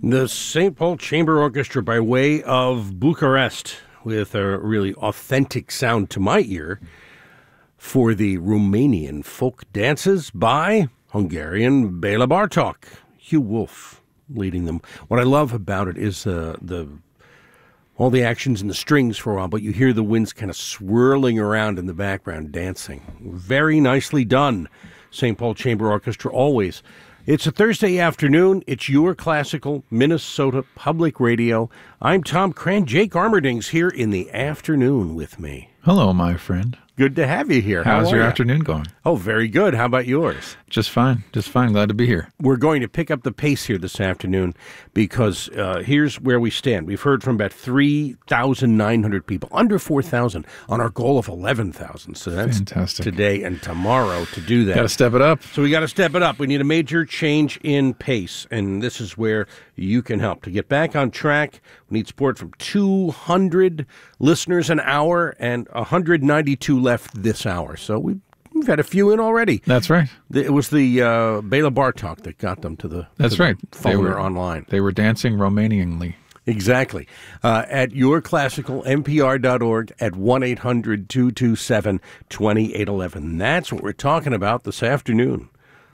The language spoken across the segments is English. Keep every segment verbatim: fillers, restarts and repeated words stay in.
The Saint Paul Chamber Orchestra by way of Bucharest, with a really authentic sound to my ear for the Romanian folk dances by Hungarian Bela Bartok. Hugh Wolf leading them. What I love about it is uh, the all the actions and the strings for a while, but you hear the winds kind of swirling around in the background, dancing. Very nicely done. Saint Paul Chamber Orchestra, always. It's a Thursday afternoon. It's your classical Minnesota Public Radio. I'm Tom Cran. Jake Armerding's here in the afternoon with me. Hello, my friend. Good to have you here. How's How your you? afternoon going? Oh, very good. How about yours? Just fine. Just fine. Glad to be here. We're going to pick up the pace here this afternoon because uh, here's where we stand. We've heard from about three thousand nine hundred people, under four thousand, on our goal of eleven thousand. So that's fantastic. Today and tomorrow to do that. Got to step it up. So we got to step it up. We need a major change in pace, and this is where you can help. To get back on track, we need support from two hundred listeners an hour and one hundred ninety-two left this hour. So we've, we've had a few in already. That's right. It was the uh, Bela Bartok that got them to the, That's to right. the phone they were, or online. They were dancing Romanianly. Exactly. Uh, at your classical N P R dot org at one eight hundred two two seven two eight one one. That's what we're talking about this afternoon.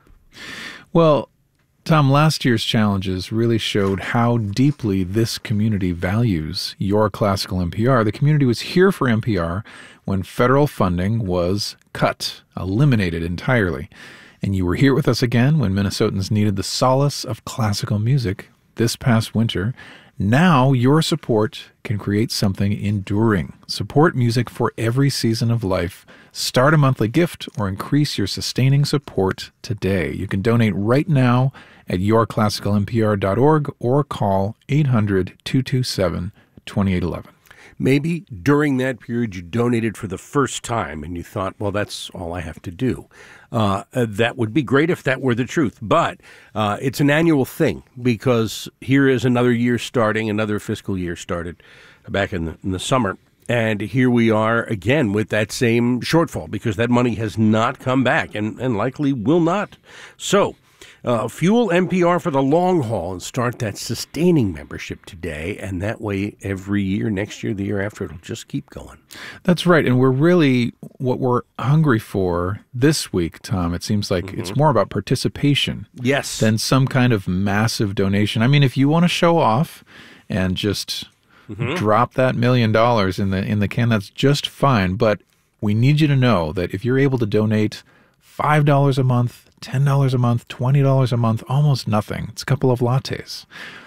Well, Tom, last year's challenges really showed how deeply this community values your classical N P R. The community was here for N P R when federal funding was cut, eliminated entirely. And you were here with us again when Minnesotans needed the solace of classical music this past winter. Now your support can create something enduring. Support music for every season of life. Start a monthly gift or increase your sustaining support today. You can donate right now at your classical N P R dot org or call eight hundred two two seven two eight one one. Maybe during that period you donated for the first time and you thought, well, that's all I have to do. Uh, that would be great if that were the truth. But uh, it's an annual thing because here is another year starting, another fiscal year started back in the, in the summer. And here we are again with that same shortfall because that money has not come back and, and likely will not. So uh, fuel N P R for the long haul and start that sustaining membership today. And that way every year, next year, the year after, it'll just keep going. That's right. And we're really, what we're hungry for this week, Tom, it seems like mm-hmm. it's more about participation. Yes. Than some kind of massive donation. I mean, if you want to show off and just mm-hmm. drop that million dollars in the in the can, that's just fine. But we need you to know that if you're able to donate five dollars a month, ten dollars a month, twenty dollars a month, almost nothing. It's a couple of lattes.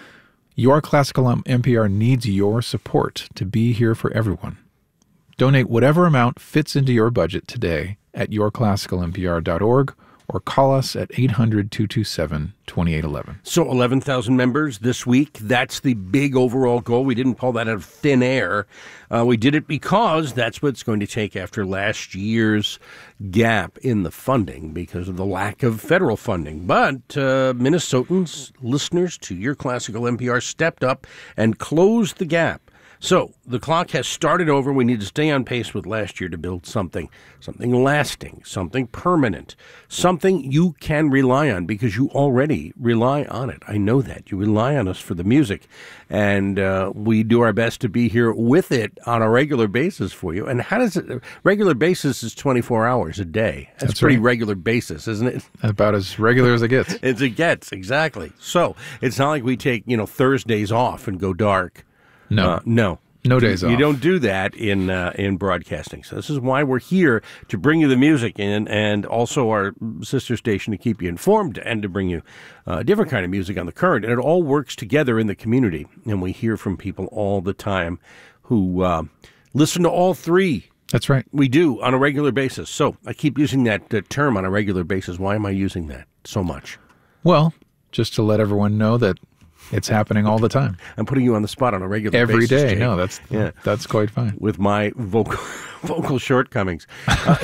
Your Classical N P R needs your support to be here for everyone. Donate whatever amount fits into your budget today at your classical N P R dot org or call us at eight hundred two two seven two eight one one. So eleven thousand members this week. That's the big overall goal. We didn't pull that out of thin air. Uh, we did it because that's what it's going to take after last year's gap in the funding because of the lack of federal funding. But uh, Minnesotans, listeners to your classical N P R, stepped up and closed the gap. So the clock has started over. We need to stay on pace with last year to build something, something lasting, something permanent, something you can rely on because you already rely on it. I know that. You rely on us for the music, and uh, we do our best to be here with it on a regular basis for you. And how does it, regular basis is twenty-four hours a day. That's, That's pretty right. regular basis, isn't it? About as regular as it gets. As it gets, exactly. So it's not like we take, you know, Thursdays off and go dark. No, uh, no, no days you, off. You don't do that in uh, in broadcasting. So this is why we're here to bring you the music and and also our sister station to keep you informed and to bring you uh, a different kind of music on the current. And it all works together in the community. And we hear from people all the time who uh, listen to all three. That's right. We do on a regular basis. So I keep using that uh, term on a regular basis. Why am I using that so much? Well, just to let everyone know that it's happening all the time. I'm putting you on the spot on a regular Every basis. Every day. Jake. No, that's yeah. that's quite fine. With my vocal vocal shortcomings. Uh,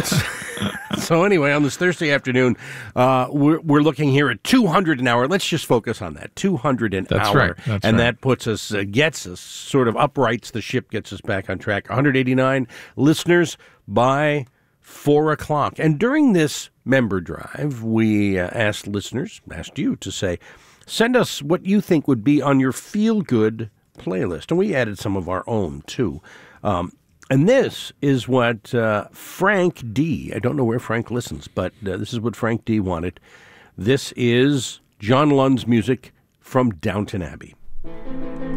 so anyway, on this Thursday afternoon, uh, we're, we're looking here at two hundred an hour. Let's just focus on that. two hundred an that's hour. Right. That's and right. that puts us, uh, gets us, sort of uprights the ship, gets us back on track. one hundred eighty-nine listeners by four o'clock. And during this member drive, we uh, asked listeners, asked you to say, Send us what you think would be on your feel-good playlist. And we added some of our own, too. Um, and this is what uh, Frank D. I don't know where Frank listens, but uh, this is what Frank D. wanted. This is John Lund's music from Downton Abbey.